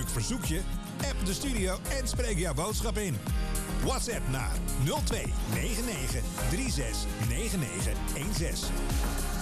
leuk verzoekje? App de studio en spreek jouw boodschap in. WhatsApp naar 02 99 36 99 16.